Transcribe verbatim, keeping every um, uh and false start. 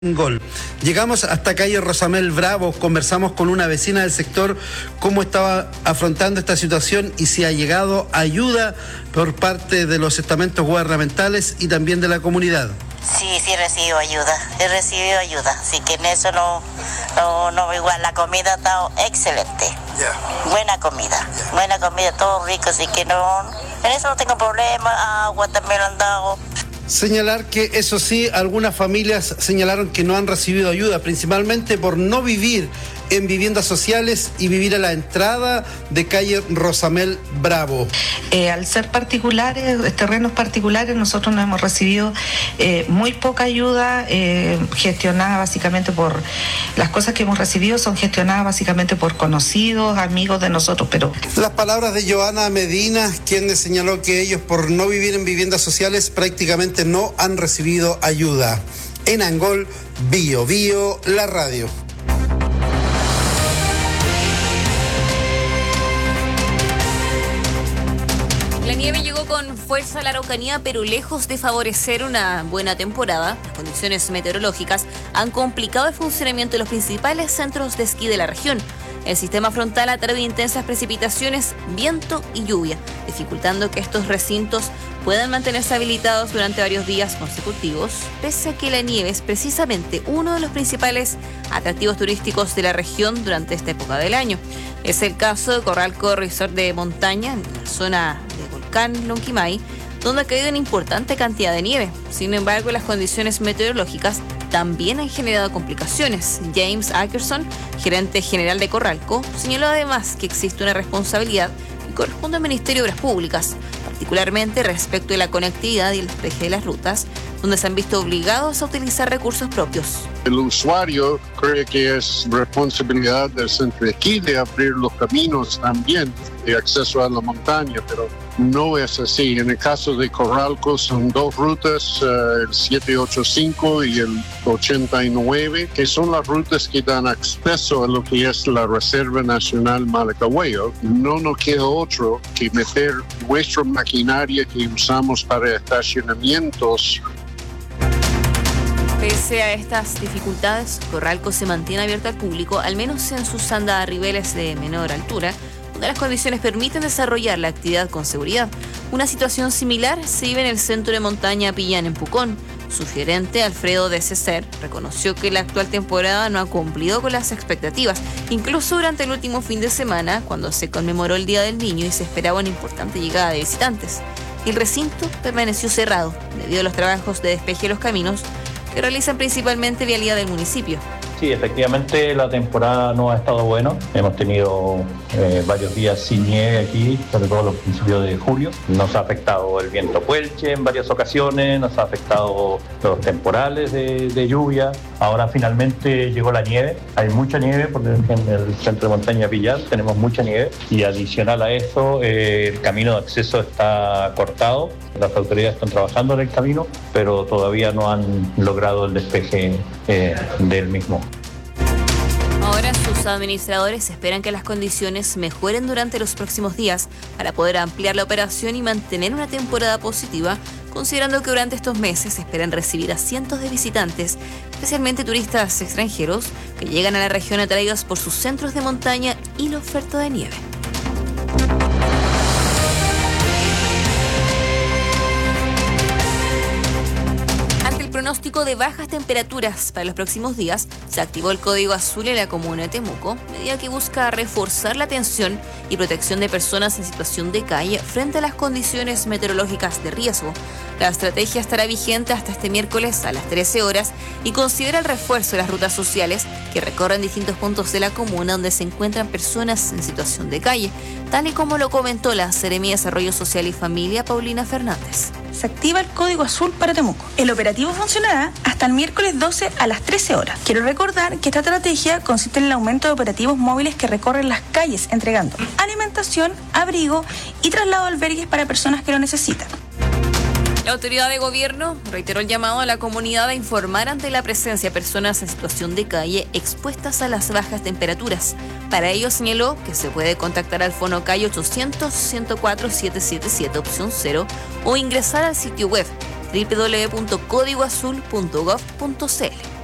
Gol. Llegamos hasta calle Rosamel Bravo, conversamos con una vecina del sector cómo estaba afrontando esta situación y si ha llegado ayuda por parte de los estamentos gubernamentales y también de la comunidad. Sí, sí he recibido ayuda, he recibido ayuda, así que en eso no, no, no igual, la comida está excelente, yeah. buena comida, yeah. buena comida, todo rico, así que no, en eso no tengo problema, agua también lo han dado. Señalar que, eso sí, algunas familias señalaron que no han recibido ayuda, principalmente por no vivir en viviendas sociales y vivir a la entrada de calle Rosamel Bravo. Eh, al ser particulares, terrenos particulares, nosotros no hemos recibido eh, muy poca ayuda, eh, gestionada básicamente por, las cosas que hemos recibido son gestionadas básicamente por conocidos, amigos de nosotros, pero... Las palabras de Joana Medina, quien señaló que ellos por no vivir en viviendas sociales prácticamente no han recibido ayuda. En Angol, Bio Bio, la radio. La nieve llegó con fuerza a la Araucanía, pero lejos de favorecer una buena temporada, las condiciones meteorológicas han complicado el funcionamiento de los principales centros de esquí de la región. El sistema frontal ha traído intensas precipitaciones, viento y lluvia, dificultando que estos recintos puedan mantenerse habilitados durante varios días consecutivos, pese a que la nieve es precisamente uno de los principales atractivos turísticos de la región durante esta época del año. Es el caso de Corralco Resort de Montaña, en la zona de Volcán Lonquimay, donde ha caído una importante cantidad de nieve. Sin embargo, las condiciones meteorológicas también han generado complicaciones. James Ackerson, gerente general de Corralco, señaló además que existe una responsabilidad que corresponde al Ministerio de Obras Públicas, particularmente respecto de la conectividad y el despeje de las rutas, donde se han visto obligados a utilizar recursos propios. El usuario cree que es responsabilidad del centro de esquí de abrir los caminos también de acceso a la montaña, pero no es así. En el caso de Corralco son dos rutas, uh, el setecientos ochenta y cinco y el ochenta y nueve, que son las rutas que dan acceso a lo que es la Reserva Nacional Malacahuello. No nos queda otro que meter nuestra maquinaria que usamos para estacionamientos. Pese a estas dificultades, Corralco se mantiene abierto al público, al menos en sus andas a niveles de menor altura, donde las condiciones permiten desarrollar la actividad con seguridad. Una situación similar se vive en el centro de montaña Pillán, en Pucón. Su gerente, Alfredo de Cecer, reconoció que la actual temporada no ha cumplido con las expectativas, incluso durante el último fin de semana, cuando se conmemoró el Día del Niño y se esperaba una importante llegada de visitantes. El recinto permaneció cerrado debido a los trabajos de despeje de los caminos, que realizan principalmente vialidad del municipio. Sí, efectivamente la temporada no ha estado buena. Hemos tenido eh, varios días sin nieve aquí, sobre todo los principios de julio. Nos ha afectado el viento puelche en varias ocasiones, nos ha afectado los temporales de, de lluvia. Ahora finalmente llegó la nieve. Hay mucha nieve porque en el centro de montaña Pillán tenemos mucha nieve. Y adicional a eso, eh, el camino de acceso está cortado. Las autoridades están trabajando en el camino, pero todavía no han logrado el despeje eh, del mismo. Ahora sus administradores esperan que las condiciones mejoren durante los próximos días para poder ampliar la operación y mantener una temporada positiva, considerando que durante estos meses esperan recibir a cientos de visitantes, especialmente turistas extranjeros, que llegan a la región atraídos por sus centros de montaña y la oferta de nieve. Pronóstico de bajas temperaturas para los próximos días, se activó el código azul en la comuna de Temuco, medida que busca reforzar la atención y protección de personas en situación de calle frente a las condiciones meteorológicas de riesgo. La estrategia estará vigente hasta este miércoles a las trece horas y considera el refuerzo de las rutas sociales que recorren distintos puntos de la comuna donde se encuentran personas en situación de calle, tal y como lo comentó la Seremi de Desarrollo Social y Familia, Paulina Fernández. Se activa el código azul para Temuco. El operativo funcionará hasta el miércoles doce a las trece horas. Quiero recordar que esta estrategia consiste en el aumento de operativos móviles que recorren las calles entregando alimentación, abrigo y traslado a albergues para personas que lo necesitan. La autoridad de gobierno reiteró el llamado a la comunidad a informar ante la presencia de personas en situación de calle expuestas a las bajas temperaturas. Para ello señaló que se puede contactar al Fonocay ochocientos, ciento cuatro, setecientos setenta y siete opción cero o ingresar al sitio web doble u doble u doble u punto código azul punto gov punto c l.